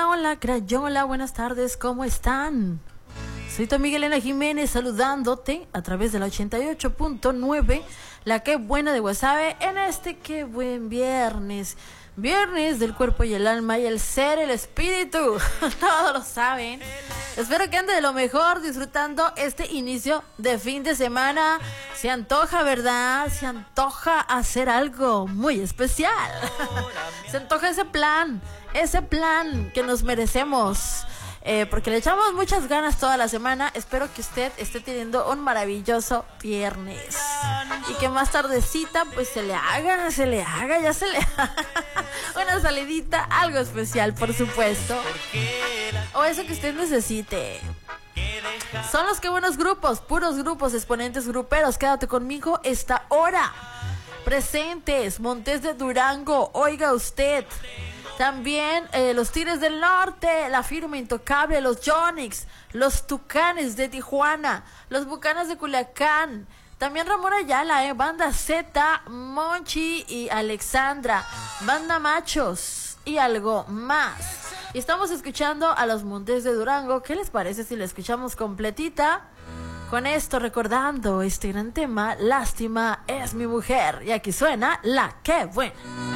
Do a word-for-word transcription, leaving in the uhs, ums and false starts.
Hola, hola, Crayola, buenas tardes, ¿cómo están? Soy tu amiga Elena Jiménez saludándote a través de la ochenta y ocho punto nueve, la que buena de Guasave, en este que buen viernes. Viernes del cuerpo y el alma y el ser, el espíritu. Todos lo saben. Espero que ande de lo mejor disfrutando este inicio de fin de semana. Se antoja, ¿verdad? Se antoja hacer algo muy especial. Se antoja ese plan, ese plan que nos merecemos. Eh, porque le echamos muchas ganas toda la semana. Espero que usted esté teniendo un maravilloso viernes y que más tardecita pues se le haga, se le haga, ya se le haga una salidita, algo especial, por supuesto, o eso que usted necesite. Son los que buenos grupos, puros grupos, exponentes gruperos. Quédate conmigo esta hora. Presentes, Montes de Durango, oiga usted. También eh, los Tigres del Norte, la firma intocable, los Yonix, los Tucanes de Tijuana, los Bucanas de Culiacán, también Ramón Ayala, eh, Banda Z, Monchi y Alexandra, Banda Machos y algo más. Y estamos escuchando a los Montes de Durango. ¿Qué les parece si la escuchamos completita? Con esto recordando este gran tema, Lástima es mi mujer. Y aquí suena La Que Buena.